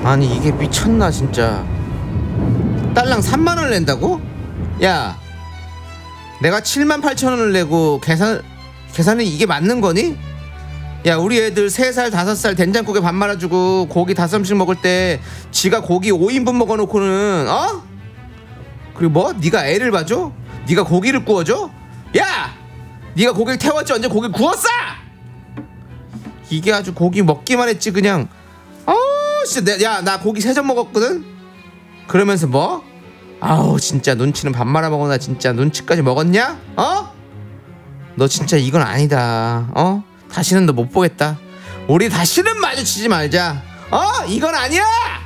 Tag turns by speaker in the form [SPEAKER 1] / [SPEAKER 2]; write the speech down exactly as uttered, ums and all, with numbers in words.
[SPEAKER 1] 아니 이게 미쳤나 진짜. 딸랑 삼만 원을 낸다고? 야 내가 칠만 팔천 원을 내고 계산 계산이 이게 맞는 거니? 야 우리 애들 세 살 다섯 살 된장국에 밥 말아주고 고기 다섯 점씩 먹을 때 지가 고기 오 인분 먹어놓고는 어? 그리고 뭐? 네가 애를 봐줘? 네가 고기를 구워줘? 야! 네가 고기를 태웠지 언제 고기를 구웠어? 이게 아주 고기 먹기만 했지 그냥. 어 진짜 야 나 고기 세 점 먹었거든? 그러면서 뭐? 아우 진짜 눈치는 밥 말아 먹어나 진짜 눈치까지 먹었냐? 어? 너 진짜 이건 아니다. 어? 다시는 너 못 보겠다. 우리 다시는 마주치지 말자. 어? 이건 아니야.